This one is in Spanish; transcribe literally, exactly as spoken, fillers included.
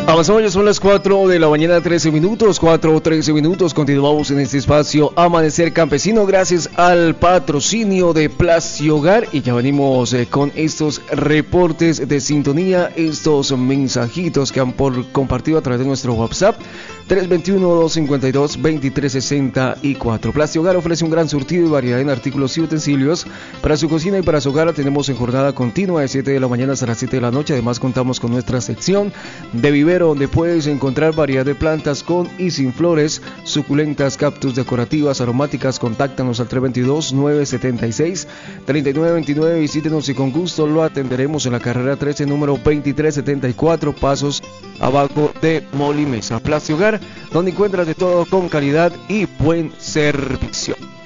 Avanzamos, ya son las cuatro de la mañana, trece minutos, cuatro o trece minutos. Continuamos en este espacio Amanecer Campesino gracias al patrocinio de Plasti Hogar. Y ya venimos eh, con estos reportes de sintonía, estos mensajitos que han por compartido a través de nuestro WhatsApp tres dos uno, dos cinco dos, dos tres seis cuatro. Plasti Hogar ofrece un gran surtido y variedad en artículos y utensilios para su cocina y para su hogar. Tenemos en jornada continua de siete de la mañana hasta las siete de la noche. Además contamos con nuestra sección de vivero, donde puedes encontrar variedad de plantas con y sin flores, suculentas, cactus, decorativas, aromáticas. Contáctanos al tres dos dos, nueve siete seis, tres nueve dos nueve. Visítenos y con gusto lo atenderemos en la carrera trece, número veintitrés setenta y cuatro, pasos abajo de Molimesa. Plasti Hogar, donde encuentras de todo con calidad y buen servicio.